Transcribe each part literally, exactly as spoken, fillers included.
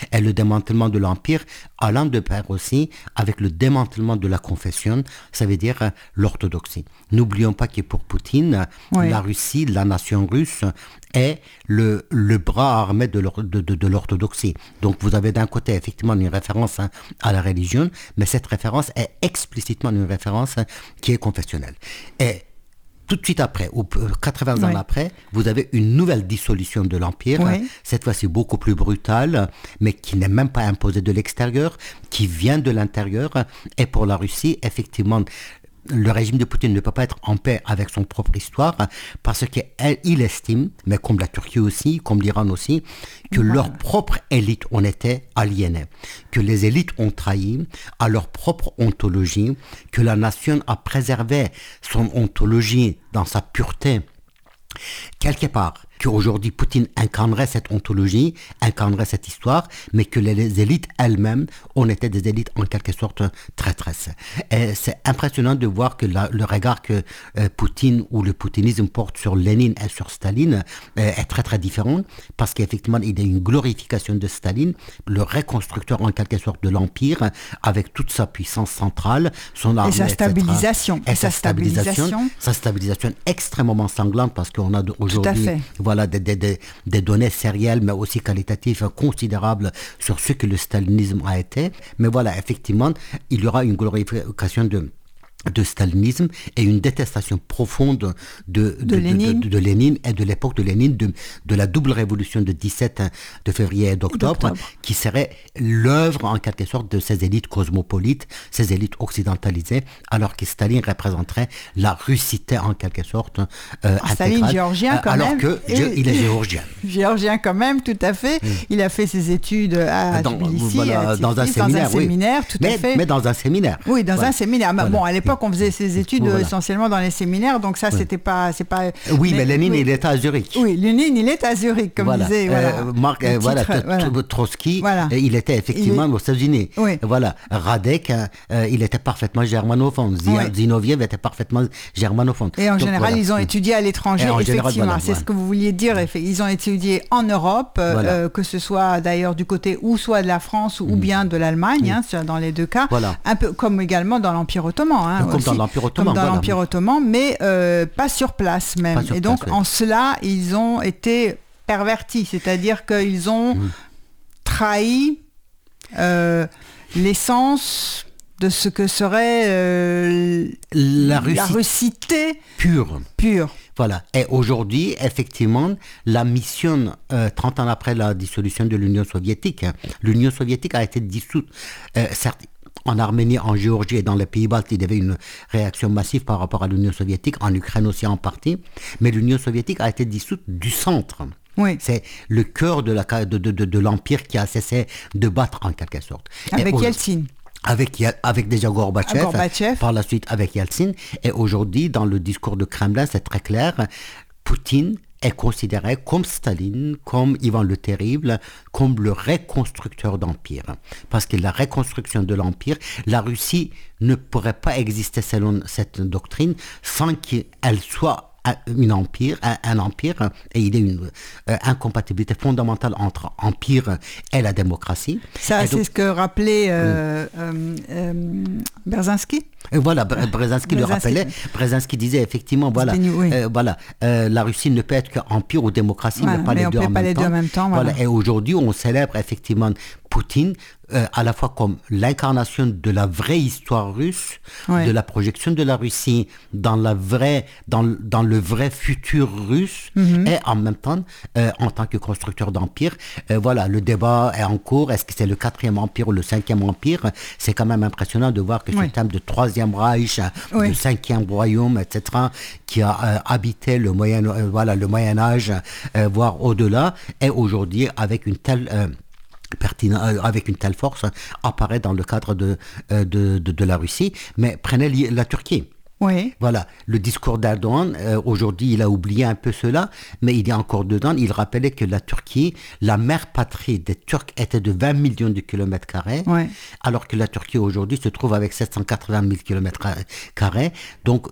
Et le démantèlement de l'Empire allant de pair aussi avec le démantèlement de la confession, ça veut dire euh, l'orthodoxie. N'oublions pas que pour Poutine, oui. la Russie, la nation russe, est le, le bras armé de, l'or, de, de, de l'orthodoxie. Donc vous avez d'un côté effectivement une référence hein, à la religion, mais cette référence est explicitement une référence hein, qui est confessionnelle. Et tout de suite après, ou quatre-vingts ans oui. après, vous avez une nouvelle dissolution de l'Empire, oui. cette fois-ci beaucoup plus brutale, mais qui n'est même pas imposée de l'extérieur, qui vient de l'intérieur. Et pour la Russie, effectivement, le régime de Poutine ne peut pas être en paix avec son propre histoire parce qu'il estime, mais comme la Turquie aussi, comme l'Iran aussi, que voilà. leur propre élite en était aliénée, que les élites ont trahi à leur propre ontologie, que la nation a préservé son ontologie dans sa pureté. Quelque part, qu'aujourd'hui Poutine incarnerait cette ontologie, incarnerait cette histoire, mais que les, les élites elles-mêmes, on était des élites en quelque sorte traîtresses. Et c'est impressionnant de voir que la, le regard que euh, Poutine ou le poutinisme porte sur Lénine et sur Staline euh, est très très différent, parce qu'effectivement il y a une glorification de Staline, le reconstructeur en quelque sorte de l'Empire, avec toute sa puissance centrale, son armée, et sa stabilisation. Et, et sa stabilisation, stabilisation, sa stabilisation extrêmement sanglante, parce qu'on a aujourd'hui voilà, des, des, des, des données sérielles, mais aussi qualitatives considérables sur ce que le stalinisme a été. Mais voilà, effectivement, il y aura une glorification de de stalinisme et une détestation profonde de, de, de, Lénine. de, de, de Lénine et de l'époque de Lénine, de, de la double révolution de dix-sept de février et d'octobre, d'octobre, qui serait l'œuvre en quelque sorte de ces élites cosmopolites, ces élites occidentalisées, alors que Staline représenterait la russité en quelque sorte euh, ah, Staline géorgien quand alors même. Alors qu'il est géorgien. Géorgien quand même, tout à fait. Mmh. Il a fait ses études à dans, Tbilissi, voilà, à Tiflis, dans un séminaire, dans un séminaire oui. tout mais, à fait. Mais dans un séminaire. Oui, dans voilà. un séminaire. Voilà. Bon, à l'époque, on faisait ses études voilà. essentiellement dans les séminaires, donc ça, oui. c'était pas, c'est pas. Oui, mais, mais Lénine, oui. il est à Zurich. Oui, Lénine, il est à Zurich, comme voilà. disait. Voilà. Euh, Marc, euh, voilà, voilà. Trotsky, voilà. il était effectivement il est... aux États-Unis. Oui. Voilà, Radek, euh, il était parfaitement germanophone. Oui. Zinoviev était parfaitement germanophone. Et en donc, général, voilà. ils ont étudié à l'étranger. Effectivement, général, voilà, c'est voilà. ce que vous vouliez dire. Ils ont étudié en Europe, voilà. euh, que ce soit d'ailleurs du côté ou soit de la France ou mmh. bien de l'Allemagne, mmh. hein, dans les deux cas. Voilà. Un peu comme également dans l'Empire ottoman. Hein, comme aussi. dans l'Empire ottoman. Comme dans voilà. l'Empire ottoman, mais euh, pas sur place même. Sur et donc, place, oui. en cela, ils ont été pervertis, c'est-à-dire qu'ils ont mmh. trahi euh, l'essence de ce que serait euh, la, Russie la russité pure. pure. Voilà. Et aujourd'hui, effectivement, la mission, euh, trente ans après la dissolution de l'Union soviétique, hein, l'Union soviétique a été dissoute. Euh, certes, en Arménie, en Géorgie et dans les pays baltes, il y avait une réaction massive par rapport à l'Union soviétique, en Ukraine aussi en partie, mais l'Union soviétique a été dissoute du centre. Oui. C'est le cœur de, la, de, de, de, de l'Empire qui a cessé de battre en quelque sorte. Avec Yeltsin. Avec, avec déjà Gorbatchev, Gorbatchev, par la suite avec Yeltsin. Et aujourd'hui, dans le discours de Kremlin, c'est très clair, Poutine est considéré comme Staline, comme Ivan le Terrible, comme le reconstructeur d'empire. Parce que la reconstruction de l'empire, la Russie ne pourrait pas exister selon cette doctrine sans qu'elle soit un empire, un, un empire, et il y a une euh, incompatibilité fondamentale entre empire et la démocratie. Ça, et c'est donc, ce que rappelait euh, euh, euh, Brzezinski. Et voilà, Brzezinski le rappelait. Brzezinski disait effectivement, voilà, oui. euh, voilà euh, la Russie ne peut être qu'empire ou démocratie, voilà, mais pas mais les, on deux, peut en pas les temps. deux en même temps. Voilà. Voilà. Et aujourd'hui, on célèbre effectivement Poutine euh, à la fois comme l'incarnation de la vraie histoire russe, ouais. de la projection de la Russie dans, la vraie, dans, dans le vrai futur russe, mm-hmm. et en même temps, euh, en tant que constructeur d'empire, euh, voilà, le débat est en cours. Est-ce que c'est le quatrième empire ou le cinquième empire? C'est quand même impressionnant de voir que ouais. ce thème de troisième Reich, oui. du cinquième royaume, et cetera, qui a euh, habité le Moyen, euh, voilà, le Moyen Âge, euh, voire au-delà, est aujourd'hui avec une telle euh, pertinent, euh, avec une telle force, apparaît dans le cadre de, euh, de, de, de la Russie. Mais prenez la Turquie. Oui. Voilà, le discours d'Erdogan, euh, aujourd'hui, il a oublié un peu cela, mais il est encore dedans. Il rappelait que la Turquie, la mère patrie des Turcs était de vingt millions de kilomètres carrés, oui. alors que la Turquie aujourd'hui se trouve avec sept cent quatre-vingt mille kilomètres carrés, donc une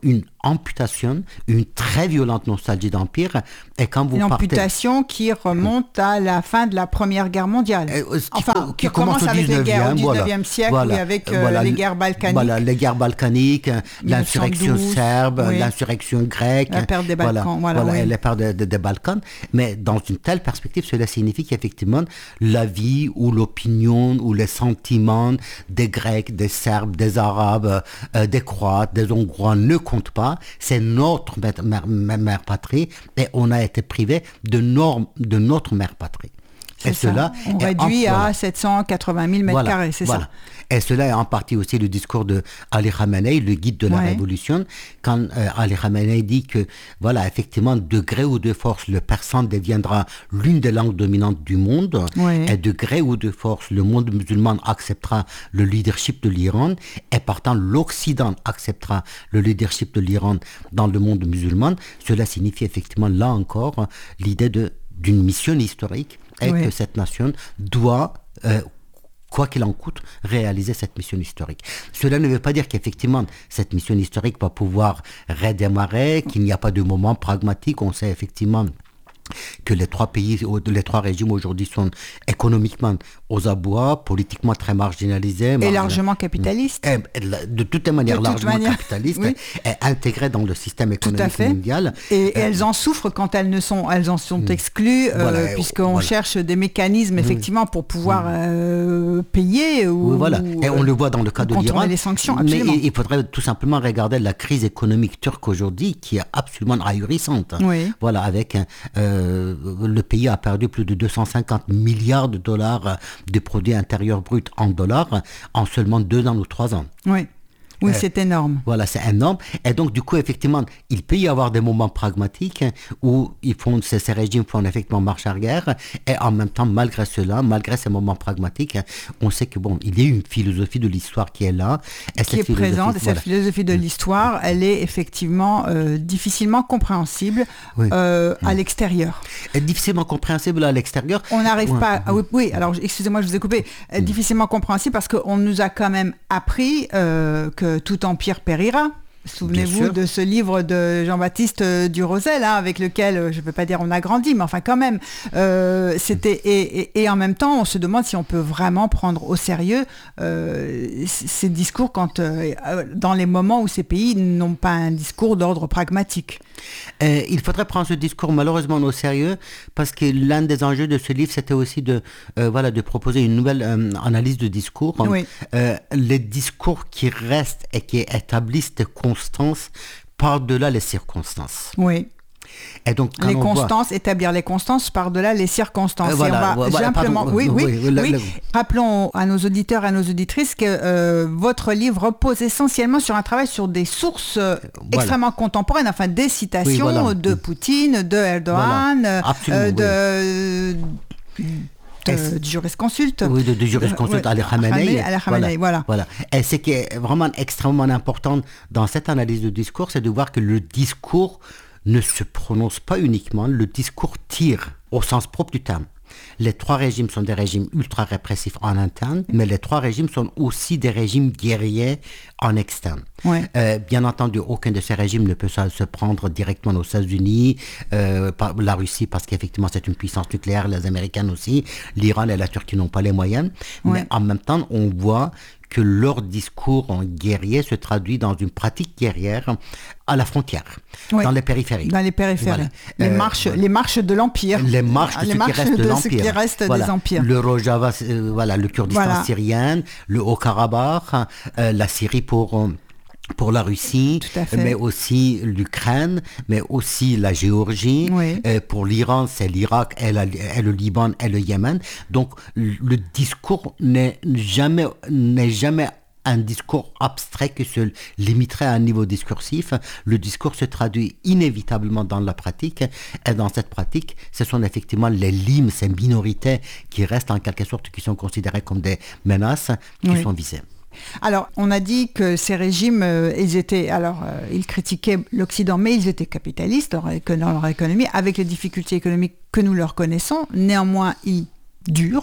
amputation, une très violente nostalgie d'empire. Et quand vous une partez... amputation qui remonte à la fin de la Première Guerre mondiale. Et, qui, enfin, qui, qui commence, commence avec les guerres au dix-neuvième voilà, siècle, voilà, oui, avec euh, voilà, les guerres balkaniques. Voilà, les guerres balkaniques, l'insurrection serbe, oui. l'insurrection grecque. La perte des Balkans, voilà. voilà, voilà oui. la perte de, de, des Balkans. Mais dans une telle perspective, cela signifie qu'effectivement, la vie ou l'opinion ou les sentiments des Grecs, des Serbes, des Arabes, euh, des Croates, des Hongrois ne comptent pas. C'est notre mère, mère, mère patrie et on a été privé de, normes, de notre mère patrie. C'est et ça. Cela on réduit en, à voilà. sept cent quatre-vingt mille mètres voilà, carrés, c'est voilà. ça. Et cela est en partie aussi le discours de Ali Khamenei, le guide de la ouais. révolution, quand euh, Ali Khamenei dit que, voilà, effectivement, de gré ou de force, le persan deviendra l'une des langues dominantes du monde, ouais. et de gré ou de force, le monde musulman acceptera le leadership de l'Iran, et partant, l'Occident acceptera le leadership de l'Iran dans le monde musulman. Cela signifie effectivement, là encore, l'idée de, d'une mission historique, et ouais. que cette nation doit... Euh, quoi qu'il en coûte, réaliser cette mission historique. Cela ne veut pas dire qu'effectivement, cette mission historique va pouvoir redémarrer, qu'il n'y a pas de moment pragmatique. On sait effectivement que les trois pays, les trois régimes aujourd'hui sont économiquement aux abois, politiquement très marginalisés. Et largement capitalistes. Et, de toute manière, de toute largement manière, capitalistes, oui. et intégrés dans le système économique mondial. Et, et euh, elles en souffrent quand elles, ne sont, elles en sont exclues, voilà, euh, puisqu'on voilà. cherche des mécanismes, effectivement, pour pouvoir euh, payer. Ou, oui, voilà. Et on le voit dans le cas de l'Iran. Les sanctions, absolument. Mais il faudrait tout simplement regarder la crise économique turque aujourd'hui, qui est absolument ahurissante. Oui. Voilà, avec... Euh, Euh, le pays a perdu plus de deux cent cinquante milliards de dollars de produits intérieurs bruts en dollars en seulement deux ans ou trois ans. Oui. Oui, euh, c'est énorme. Voilà, c'est énorme. Et donc, du coup, effectivement, il peut y avoir des moments pragmatiques où ils font, ces, ces régimes font effectivement marche arrière. Et en même temps, malgré cela, malgré ces moments pragmatiques, on sait que bon, il y a une philosophie de l'histoire qui est là. Et qui est présente. Et voilà. Cette philosophie de l'histoire, elle est effectivement euh, difficilement compréhensible oui. euh, à oui. l'extérieur. Et difficilement compréhensible à l'extérieur. On n'arrive ouais. pas... Ah, oui, oui, alors, excusez-moi, je vous ai coupé. Mm. Difficilement compréhensible parce qu'on nous a quand même appris euh, que tout empire périra. Souvenez-vous de ce livre de Jean-Baptiste Durosel, hein, avec lequel, je ne peux pas dire on a grandi, mais enfin quand même, euh, c'était et, et, et en même temps, on se demande si on peut vraiment prendre au sérieux euh, ces discours quand, euh, dans les moments où ces pays n'ont pas un discours d'ordre pragmatique. Euh, il faudrait prendre ce discours malheureusement au sérieux, parce que l'un des enjeux de ce livre, c'était aussi de, euh, voilà, de proposer une nouvelle euh, analyse de discours. Oui. Euh, les discours qui restent et qui établissent des constance par-delà les circonstances. Oui. Et donc, les constances, voit... établir les constances par-delà les circonstances. Euh, voilà, et on va voilà, simplement... pardon, oui, oui, oui, oui. Le, oui. le... Rappelons à nos auditeurs et à nos auditrices que euh, votre livre repose essentiellement sur un travail sur des sources euh, voilà. extrêmement contemporaines, enfin des citations oui, voilà. de Poutine, de Erdogan, voilà. euh, de... Oui. De, du jurisconsulte. Oui, de, de jurisconsulte euh, Ali Khamenei. Ali Khamenei, voilà. voilà. Et ce qui est vraiment extrêmement important dans cette analyse de discours, c'est de voir que le discours ne se prononce pas uniquement, le discours tire au sens propre du terme. Les trois régimes sont des régimes ultra répressifs en interne, mais les trois régimes sont aussi des régimes guerriers en externe. Ouais. Euh, bien entendu, aucun de ces régimes ne peut se prendre directement aux États-Unis, euh, la Russie parce qu'effectivement c'est une puissance nucléaire, les Américains aussi, l'Iran et la Turquie n'ont pas les moyens, ouais. mais en même temps on voit que leur discours en guerrier se traduit dans une pratique guerrière à la frontière, oui. dans les périphéries. Dans les périphéries. Voilà. Les, euh, marches, voilà. les marches de l'Empire. Les marches de les ce marches qui reste de, de l'Empire. Ce qui reste voilà. des empires. Le Rojava, euh, voilà, le Kurdistan voilà. syrien, le Haut-Karabakh, euh, la Syrie pour... Euh, pour la Russie, mais aussi l'Ukraine, mais aussi la Géorgie. Oui. Euh, pour l'Iran, c'est l'Irak et, la, et le Liban et le Yémen. Donc, le discours n'est jamais, n'est jamais un discours abstrait qui se limiterait à un niveau discursif. Le discours se traduit inévitablement dans la pratique. Et dans cette pratique, ce sont effectivement les limes, ces minorités qui restent en quelque sorte, qui sont considérées comme des menaces, qui oui. sont visées. Alors, on a dit que ces régimes, euh, ils étaient, alors, euh, ils critiquaient l'Occident, mais ils étaient capitalistes dans leur, dans leur économie, avec les difficultés économiques que nous leur connaissons. Néanmoins, ils durent,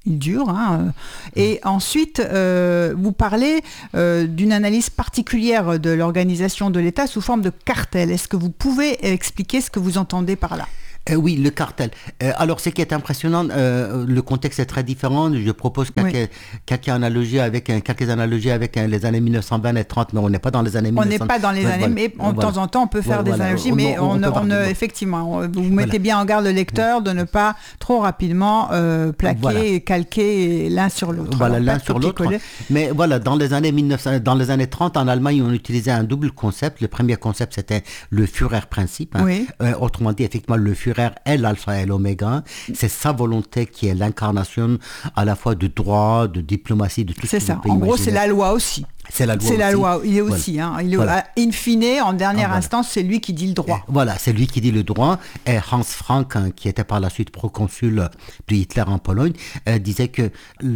il dure. Hein. Et mmh. ensuite, euh, vous parlez euh, d'une analyse particulière de l'organisation de l'État sous forme de cartel. Est-ce que vous pouvez expliquer ce que vous entendez par là ? Euh, oui, le cartel. Euh, alors, ce qui est impressionnant, euh, le contexte est très différent. Je propose quelques, oui. quelques analogies avec, quelques analogies avec les années mille neuf cent vingt et trente, mais on n'est pas dans les années mille neuf cent vingt. On n'est pas dans les années, voilà. mais on, de voilà. temps en temps, on peut faire voilà. des analogies, voilà. mais on, on, on, on, on effectivement, vous mettez voilà. bien en garde le lecteur de ne pas trop rapidement euh, plaquer voilà. et calquer l'un sur l'autre. Voilà, alors, l'un sur l'autre. Mais voilà, dans les années mille neuf cents, dans les années trente, en Allemagne, on utilisait un double concept. Le premier concept, c'était le Führerprinzip. Hein. Oui. Euh, autrement dit, effectivement, le Führer est l'alpha et l'oméga. C'est sa volonté qui est l'incarnation à la fois de droit, de diplomatie, de tout c'est ce ça. que En gros, c'est la loi aussi. C'est la loi. C'est aussi. la loi. Il est voilà. aussi. Hein. Il est, voilà. In fine, en dernière ah, instance, voilà. c'est lui qui dit le droit. Et voilà, c'est lui qui dit le droit. Et Hans Frank, hein, qui était par la suite proconsul de Hitler en Pologne, euh, disait que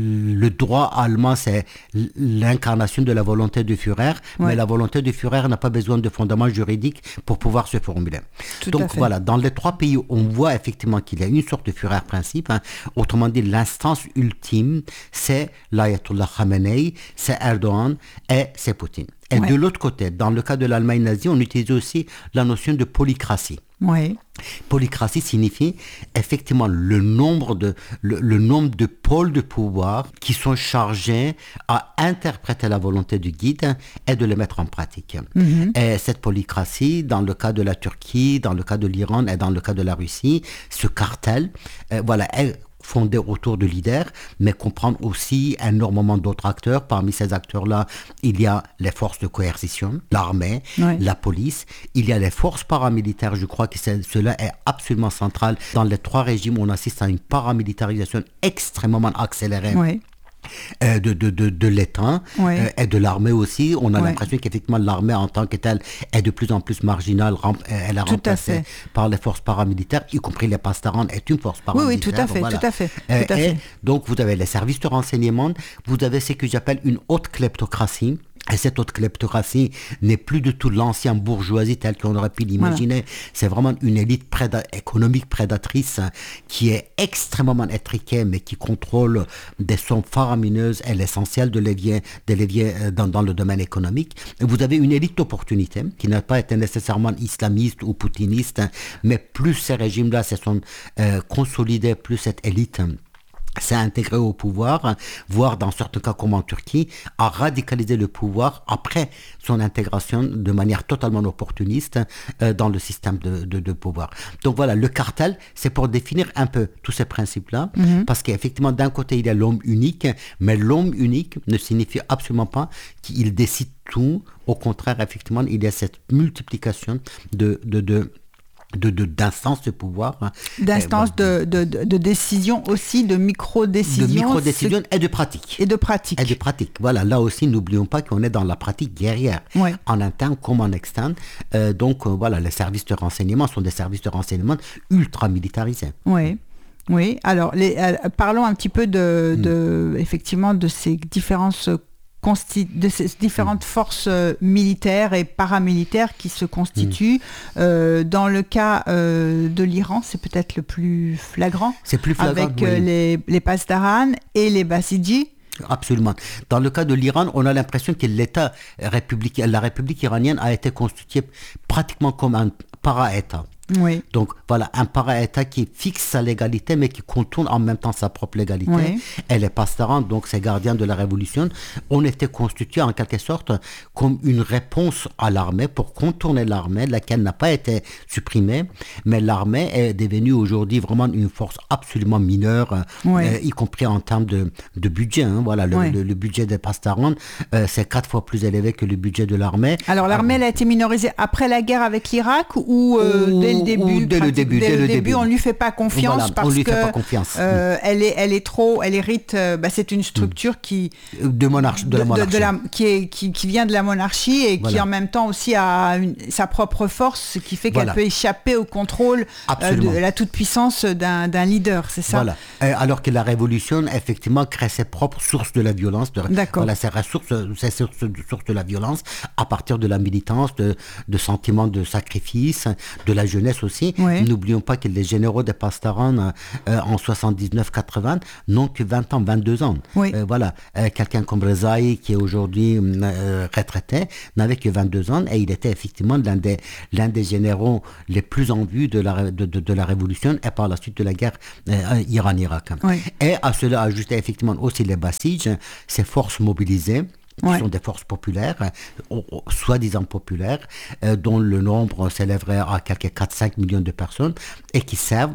le droit allemand, c'est l'incarnation de la volonté du Führer, ouais. mais la volonté du Führer n'a pas besoin de fondement juridique pour pouvoir se formuler. Tout Donc voilà, dans les trois pays, on voit effectivement qu'il y a une sorte de Führer-principe. Hein. Autrement dit, l'instance ultime, c'est l'Ayatollah Khamenei, c'est Erdogan, et c'est Poutine. Et ouais. de l'autre côté, dans le cas de l'Allemagne nazie, on utilisait aussi la notion de polycratie. Oui. Polycratie signifie effectivement le nombre de, le, le nombre de pôles de pouvoir qui sont chargés à interpréter la volonté du guide et de les mettre en pratique. Mm-hmm. Et cette polycratie, dans le cas de la Turquie, dans le cas de l'Iran et dans le cas de la Russie, ce cartel, euh, voilà, est fondé autour de leaders, mais comprendre aussi énormément d'autres acteurs. Parmi ces acteurs-là, il y a les forces de coercition, l'armée, oui. la police, il y a les forces paramilitaires. Je crois que cela est absolument central. Dans les trois régimes, on assiste à une paramilitarisation extrêmement accélérée. Oui. Euh, de, de, de, de l'État oui. euh, et de l'armée aussi. On a oui. l'impression qu'effectivement l'armée en tant que telle est de plus en plus marginale. Rem- elle est remplacée par les forces paramilitaires, y compris les Pasdaran est une force paramilitaire. Oui, oui, tout à fait. Voilà. Tout à fait, tout euh, à fait. Et donc vous avez les services de renseignement, vous avez ce que j'appelle une haute kleptocratie. Et cette haute kleptocratie n'est plus du tout l'ancienne bourgeoisie telle qu'on aurait pu l'imaginer. Voilà. C'est vraiment une élite préda- économique prédatrice hein, qui est extrêmement étriquée, mais qui contrôle des sommes faramineuses et l'essentiel de levier, des leviers euh, dans, dans le domaine économique. Et vous avez une élite d'opportunité qui n'a pas été nécessairement islamiste ou poutiniste, hein, mais plus ces régimes-là se sont euh, consolidés, plus cette élite s'est intégré au pouvoir, voire dans certains cas comme en Turquie, a radicalisé le pouvoir après son intégration de manière totalement opportuniste euh, dans le système de, de, de pouvoir. Donc voilà, le cartel, c'est pour définir un peu tous ces principes-là, mm-hmm. parce qu'effectivement, d'un côté, il y a l'homme unique, mais l'homme unique ne signifie absolument pas qu'il décide tout. Au contraire, effectivement, il y a cette multiplication de... de, de De, de, d'instances de pouvoir. Hein. D'instances de, de, de, de décision aussi, de micro-décisions. De micro-décisions et de pratiques. Et de pratiques. Et de pratiques. Voilà, là aussi, n'oublions pas qu'on est dans la pratique guerrière, ouais. en interne comme en externe. Euh, donc, euh, voilà, les services de renseignement sont des services de renseignement ultra militarisés. Oui. Oui, alors, les, euh, parlons un petit peu de, mm. de, effectivement, de ces différences Consti- de ces différentes mmh. forces euh, militaires et paramilitaires qui se constituent. Mmh. Euh, dans le cas euh, de l'Iran, c'est peut-être le plus flagrant. C'est plus flagrant, avec oui. euh, les, les Pasdaran et les Basiji. Absolument. Dans le cas de l'Iran, on a l'impression que l'État républicain, la République iranienne a été constituée pratiquement comme un para-État. Oui. Donc voilà, un para-État qui fixe sa légalité mais qui contourne en même temps sa propre légalité. Oui. Et les Pasdaran, donc ces gardiens de la révolution, ont été constitués en quelque sorte comme une réponse à l'armée pour contourner l'armée, laquelle n'a pas été supprimée, mais l'armée est devenue aujourd'hui vraiment une force absolument mineure, oui. euh, y compris en termes de, de budget. Hein. Voilà, le, oui. le, le budget des Pasdaran, euh, c'est quatre fois plus élevé que le budget de l'armée. Alors l'armée, elle a été minorisée après la guerre avec l'Irak ou euh, ou... dès le début, ou dès le début, dès dès le le début, début, on lui fait pas confiance voilà, parce on lui que fait pas confiance. Euh, elle est, elle est trop, elle hérite. Euh, bah, c'est une structure mmh. qui de monarchie, de, de la monarchie, de, de la, qui est, qui, qui vient de la monarchie et voilà. qui en même temps aussi a une, sa propre force, ce qui fait qu'elle voilà. peut échapper au contrôle euh, de la toute puissance d'un, d'un leader, c'est ça. Voilà. Euh, alors que la révolution, effectivement, crée ses propres sources de la violence. De, D'accord. Voilà, ses ressources, ses sources, sources de la violence à partir de la militance, de, de sentiments de sacrifice, de la jeunesse. jeunesse aussi, oui. n'oublions pas que les généraux de Pasdaran euh, en soixante-dix-neuf quatre-vingts n'ont que vingt ans, vingt-deux ans. Oui. Euh, voilà, euh, quelqu'un comme Rezaï, qui est aujourd'hui euh, retraité, n'avait que vingt-deux ans et il était effectivement l'un des, l'un des généraux les plus en vue de la, de, de, de la révolution et par la suite de la guerre euh, Iran-Irak. Oui. Et à cela ajouter effectivement aussi les Basidj, ces forces mobilisées, qui ouais. sont des forces populaires, euh, soi-disant populaires, euh, dont le nombre s'élèverait à quelques quatre à cinq millions de personnes, et qui servent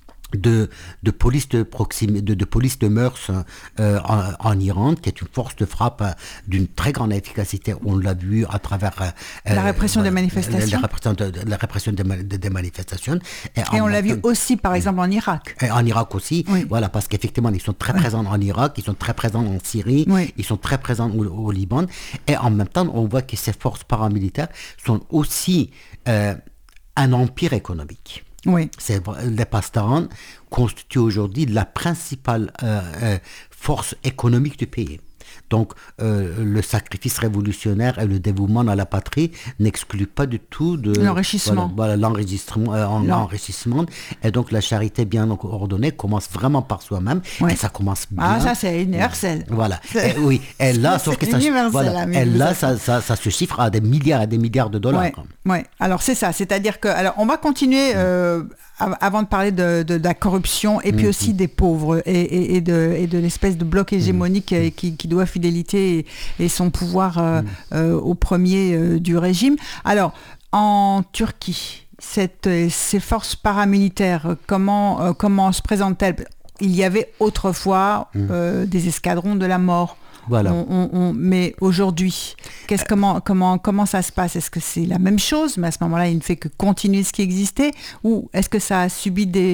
de, de police de proximité, de, de police de mœurs euh, en, en Iran, qui est une force de frappe euh, d'une très grande efficacité. On l'a vu à travers euh, la répression euh, des manifestations, la répression, de, de, la répression des, de, des manifestations. Et, et on l'a vu aussi, par exemple, en Irak. Et en Irak aussi, oui. voilà, parce qu'effectivement, ils sont très présents en Irak, ils sont très présents en Syrie, oui. ils sont très présents au, au Liban. Et en même temps, on voit que ces forces paramilitaires sont aussi euh, un empire économique. Oui. C'est, les Pasdaran constituent aujourd'hui la principale euh, euh, force économique du pays. Donc, euh, le sacrifice révolutionnaire et le dévouement à la patrie n'excluent pas du tout de l'enrichissement. Voilà, voilà, l'enrichissement, euh, l'enrichissement. Et donc, la charité bien ordonnée commence vraiment par soi-même. Oui. Et ça commence bien. Ah, ça, c'est universel. Voilà. Et, oui. Et là, sauf que ça, voilà. Et là ça, ça, ça se chiffre à des milliards et des milliards de dollars. Oui. Ouais. Alors, c'est ça. C'est-à-dire que, alors, on va continuer. Euh, avant de parler de, de, de la corruption et puis mmh. aussi des pauvres et, et, et, de, et de l'espèce de bloc hégémonique mmh. qui, qui doit fidélité et, et son pouvoir euh, mmh. euh, au premier euh, du régime. Alors, en Turquie, cette, ces forces paramilitaires, comment, euh, comment se présentent-elles ? Il y avait autrefois mmh. euh, des escadrons de la mort. Voilà. On, on, on, mais aujourd'hui, qu'est-ce, comment, comment, comment ça se passe ? Est-ce que c'est la même chose, mais à ce moment-là, il ne fait que continuer ce qui existait ? Ou est-ce que ça a subi des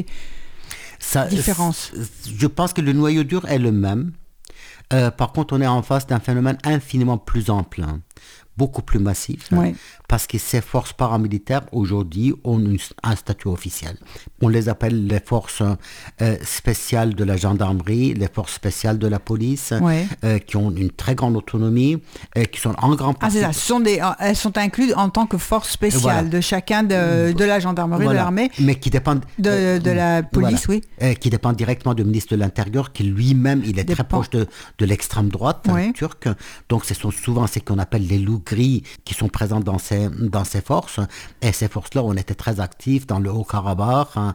ça, différences ? Je pense que le noyau dur est le même. Euh, par contre, on est en face d'un phénomène infiniment plus ample, hein, beaucoup plus massif, oui. hein, parce que ces forces paramilitaires, aujourd'hui, ont une, un statut officiel. On les appelle les forces euh, spéciales de la gendarmerie, les forces spéciales de la police, oui. euh, qui ont une très grande autonomie, euh, qui sont en grande partie... Ah, c'est ça. Ce sont des, elles sont incluses en tant que forces spéciales voilà. de chacun de, de la gendarmerie, voilà. de l'armée. Mais qui dépendent... De, euh, de la police, voilà. oui. Euh, qui dépendent directement du ministre de l'Intérieur, qui lui-même, il est Dépend. très proche de, de l'extrême droite oui. hein, turque. Donc, ce sont souvent ce qu'on appelle les loups gris qui sont présents dans ces, dans ces forces. Et ces forces-là, on était très actifs dans le Haut-Karabakh hein,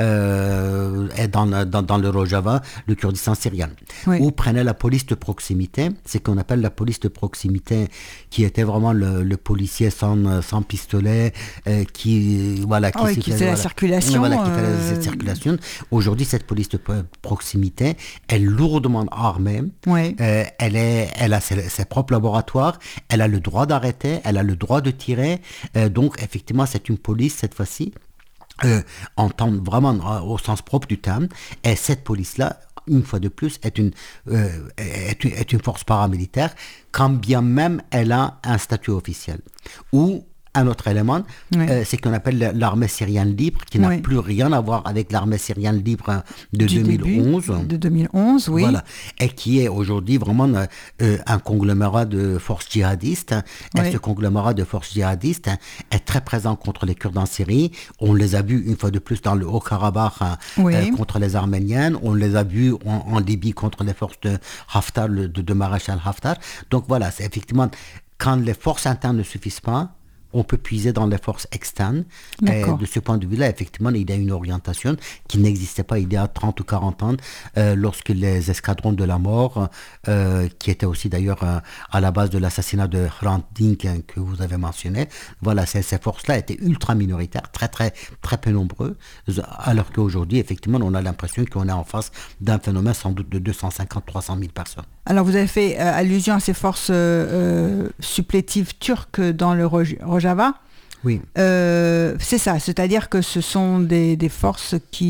euh, et dans, dans, dans le Rojava, le Kurdistan syrien. Oui. Ou prenait la police de proximité, c'est qu'on appelle la police de proximité, qui était vraiment le, le policier sans, sans pistolet, euh, qui, voilà, qui, oh, oui, qui fait, fait voilà, la circulation. Voilà, qui fait euh... la circulation. Aujourd'hui, cette police de proximité est lourdement armée. Oui. Euh, elle, est, elle a ses, ses propres laboratoires, elle a le droit d'arrêter, elle a le droit de tirer. Euh, donc, effectivement, c'est une police, cette fois-ci, euh, en temps vraiment euh, au sens propre du terme. Et cette police-là, une fois de plus, est une, euh, est une, est une force paramilitaire, quand bien même elle a un statut officiel. Ou un autre élément, oui. euh, c'est ce qu'on appelle l'armée syrienne libre, qui n'a oui. plus rien à voir avec l'armée syrienne libre de du deux mille onze. De deux mille onze, oui. Voilà. Et qui est aujourd'hui vraiment euh, un conglomérat de forces djihadistes. Oui. Et ce conglomérat de forces djihadistes est très présent contre les Kurdes en Syrie. On les a vus une fois de plus dans le Haut-Karabakh oui. euh, contre les Arméniennes. On les a vus en, en Libye contre les forces de Haftar, de, de Maréchal Haftar. Donc voilà, c'est effectivement, quand les forces internes ne suffisent pas, on peut puiser dans les forces externes. Et de ce point de vue-là, effectivement, il y a une orientation qui n'existait pas il y a trente ou quarante ans, euh, lorsque les escadrons de la mort, euh, qui étaient aussi d'ailleurs euh, à la base de l'assassinat de Hrant Dink hein, que vous avez mentionné, voilà, ces, ces forces-là étaient ultra minoritaires, très très très peu nombreux, alors qu'aujourd'hui, effectivement, on a l'impression qu'on est en face d'un phénomène sans doute de deux cent cinquante à trois cent mille personnes. Alors, vous avez fait euh, allusion à ces forces euh, supplétives turques dans le Roj- Rojava. Oui. Euh, c'est ça, c'est-à-dire que ce sont des, des forces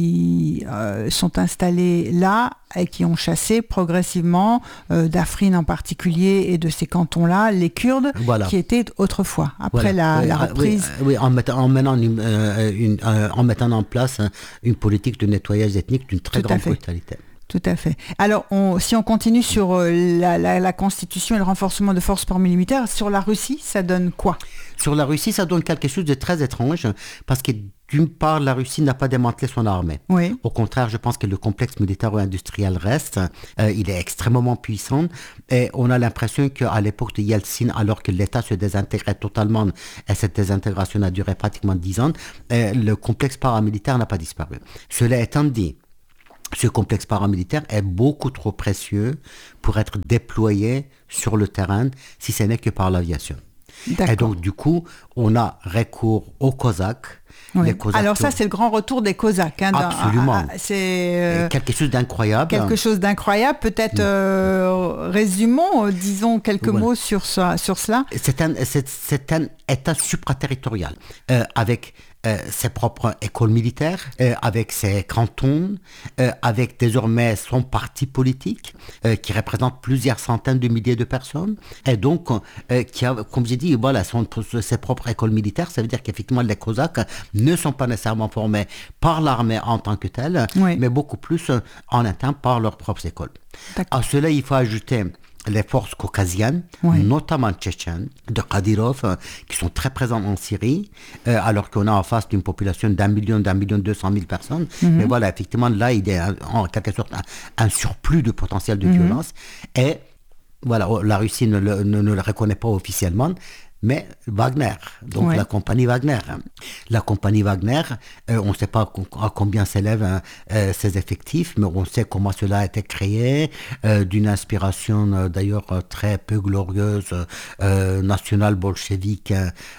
qui euh, sont installées là et qui ont chassé progressivement euh, d'Afrin en particulier et de ces cantons-là, les Kurdes, voilà. qui étaient autrefois, après voilà. la, oui, la reprise. Oui, oui en, mettant, en, menant une, euh, une, euh, en mettant en place hein, une politique de nettoyage ethnique d'une très Tout grande brutalité. Tout à fait. Alors, on, si on continue sur euh, la, la, la constitution et le renforcement de forces paramilitaires, sur la Russie, ça donne quoi ? Sur la Russie, ça donne quelque chose de très étrange, parce que d'une part, la Russie n'a pas démantelé son armée. Oui. Au contraire, je pense que le complexe militaro-industriel reste. Euh, il est extrêmement puissant. Et on a l'impression qu'à l'époque de Yeltsin, alors que l'État se désintégrait totalement, et cette désintégration a duré pratiquement dix ans, euh, le complexe paramilitaire n'a pas disparu. Cela étant dit, ce complexe paramilitaire est beaucoup trop précieux pour être déployé sur le terrain, si ce n'est que par l'aviation. D'accord. Et donc, du coup, on a recours aux Cosaques. Oui. Les Cosaques Alors ça, ont... c'est le grand retour des Cosaques. Hein, Absolument. Dans, c'est euh, quelque chose d'incroyable. Quelque chose d'incroyable. Peut-être euh, résumons, euh, disons quelques voilà. mots sur, ça, sur cela. C'est un, c'est, c'est un État supraterritorial euh, avec Euh, ses propres écoles militaires, euh, avec ses cantons, euh, avec désormais son parti politique, euh, qui représente plusieurs centaines de milliers de personnes, et donc, euh, qui a, comme j'ai dit, voilà, son, ses propres écoles militaires. Ça veut dire qu'effectivement, les Cosaques ne sont pas nécessairement formés par l'armée en tant que telle, oui. mais beaucoup plus euh, en interne par leurs propres écoles. D'accord. À cela, il faut ajouter les forces caucasiennes, oui. notamment tchétchènes, de Kadyrov, euh, qui sont très présentes en Syrie, euh, alors qu'on a en face d'une population d'un million, d'un million deux cent mille personnes. Mm-hmm. Mais voilà, effectivement, là, il y a en quelque sorte un, un surplus de potentiel de mm-hmm. violence. Et voilà, la Russie ne le, ne, ne le reconnaît pas officiellement, mais Wagner, donc ouais. la compagnie Wagner. La compagnie Wagner, euh, on ne sait pas à combien s'élèvent euh, ses effectifs, mais on sait comment cela a été créé, euh, d'une inspiration euh, d'ailleurs très peu glorieuse, euh, national-bolchevique,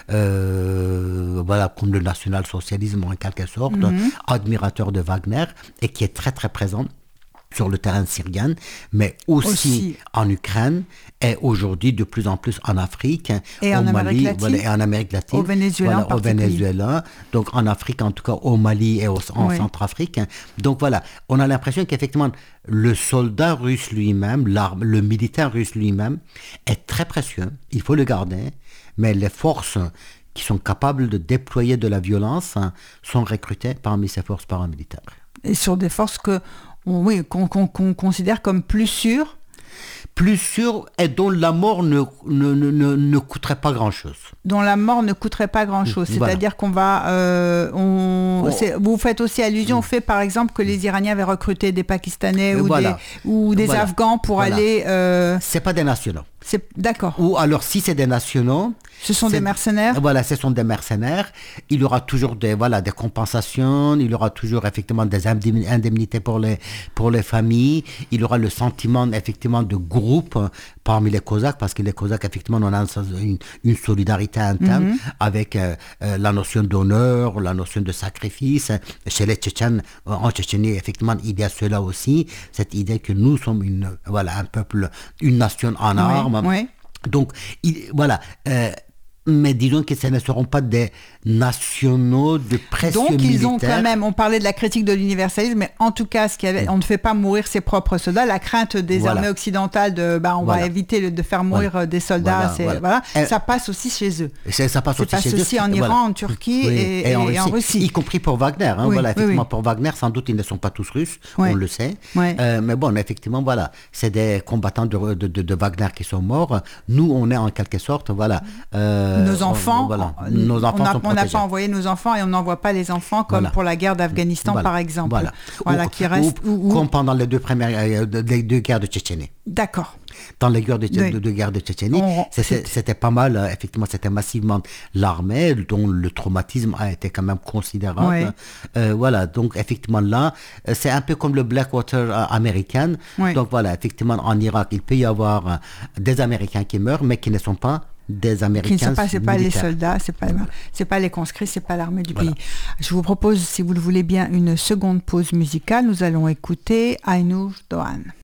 euh, voilà, comme le national-socialisme en quelque sorte, mm-hmm. admirateur de Wagner, et qui est très très présent sur le terrain syrien, mais aussi, aussi en Ukraine, et aujourd'hui de plus en plus en Afrique, et au en Mali, Amérique latine, voilà, et en Amérique latine, au Venezuela, voilà, au Venezuela, donc en Afrique en tout cas, au Mali et au, en oui. Centrafrique. Donc voilà, on a l'impression qu'effectivement le soldat russe lui-même, l'arme, le militaire russe lui-même est très précieux, il faut le garder, mais les forces qui sont capables de déployer de la violence sont recrutées parmi ces forces paramilitaires. Et sur des forces que oui, qu'on, qu'on, qu'on considère comme plus sûres. Plus sûres et dont la mort ne, ne, ne, ne coûterait pas grand-chose. Dont la mort ne coûterait pas grand-chose. Voilà. C'est-à-dire qu'on va... Euh, on, oh. c'est, vous faites aussi allusion au fait, par exemple, que les Iraniens avaient recruté des Pakistanais ou voilà. des, ou des voilà. Afghans pour voilà. aller... Euh... C'est pas des nationaux. C'est, d'accord. Ou alors, si c'est des nationaux... Ce sont des mercenaires. Voilà, ce sont des mercenaires. Il y aura toujours des, voilà, des compensations, il y aura toujours effectivement des indemnités pour les, pour les familles, il y aura le sentiment effectivement de groupe parmi les Cosaques, parce que les Cosaques, effectivement, on a une, une solidarité interne mm-hmm. avec euh, euh, la notion d'honneur, la notion de sacrifice. Chez les Tchétchènes, en Tchétchénie, effectivement, il y a cela aussi, cette idée que nous sommes une, voilà, un peuple, une nation en armes. Oui, oui. Donc, il, voilà... Euh, mais disons que ce ne seront pas des nationaux de précieux Donc militaires. ils ont quand même, on parlait de la critique de l'universalisme, mais en tout cas, ce qu'il y avait, on ne fait pas mourir ses propres soldats. La crainte des voilà. armées occidentales de, bah, on voilà. va éviter de faire mourir voilà. des soldats, voilà. C'est, voilà. Voilà. Et ça passe aussi chez eux. Ça, ça passe ça aussi passe chez eux. aussi en Iran, voilà. en Turquie oui. et, et, en, et en Russie. Y compris pour Wagner. Hein, oui, voilà, effectivement, oui, oui. pour Wagner, sans doute, ils ne sont pas tous russes, oui. on le sait. Oui. Euh, mais bon, effectivement, voilà, c'est des combattants de, de, de, de Wagner qui sont morts. Nous, on est en quelque sorte, voilà. Euh, Nos enfants. On, voilà. Nos enfants sont on n'a pas envoyé nos enfants et on n'envoie pas les enfants comme voilà. pour la guerre d'Afghanistan voilà. par exemple. Voilà, voilà ou, qui reste ou, ou, comme pendant les deux premières euh, les deux guerres de Tchétchénie. D'accord. Dans les guerres de, oui. de, de, guerre de Tchétchénie, on, c'était, c'était pas mal, euh, effectivement, c'était massivement l'armée dont le traumatisme a été quand même considérable. Oui. Euh, voilà, donc effectivement là, c'est un peu comme le Blackwater euh, américain. Oui. Donc voilà, effectivement en Irak, il peut y avoir euh, des Américains qui meurent, mais qui ne sont pas des Américains. Qui ne sont pas, c'est pas les soldats, c'est pas, c'est pas les conscrits, c'est pas l'armée du voilà. pays. Je vous propose, si vous le voulez bien, une seconde pause musicale. Nous allons écouter Aynur Doğan.